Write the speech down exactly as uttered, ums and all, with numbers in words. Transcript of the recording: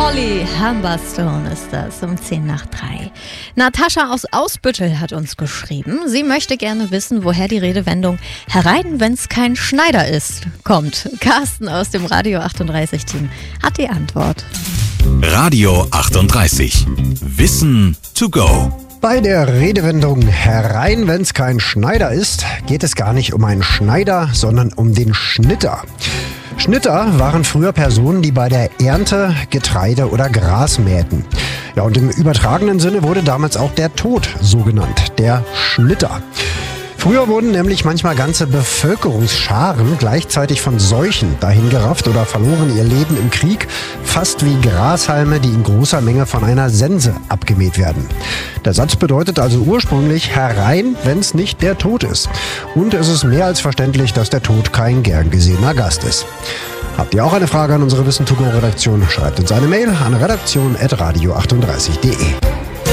Holly Humberstone ist das, um zehn nach drei. Natascha aus Ausbüttel hat uns geschrieben, sie möchte gerne wissen, woher die Redewendung herein, wenn's kein Schneider ist, kommt. Carsten aus dem Radio achtunddreißig Team hat die Antwort. Radio achtunddreißig. Wissen to go. Bei der Redewendung herein, wenn's kein Schneider ist, geht es gar nicht um einen Schneider, sondern um den Schnitter. Schnitter waren früher Personen, die bei der Ernte Getreide oder Gras mähten. Ja, und im übertragenen Sinne wurde damals auch der Tod so genannt, der Schnitter. Früher wurden nämlich manchmal ganze Bevölkerungsscharen gleichzeitig von Seuchen dahingerafft oder verloren ihr Leben im Krieg, fast wie Grashalme, die in großer Menge von einer Sense abgemäht werden. Der Satz bedeutet also ursprünglich herein, wenn's nicht der Tod ist. Und es ist mehr als verständlich, dass der Tod kein gern gesehener Gast ist. Habt ihr auch eine Frage an unsere Wissen to go Redaktion? Schreibt uns eine Mail an redaktion at radio achtunddreißig punkt de.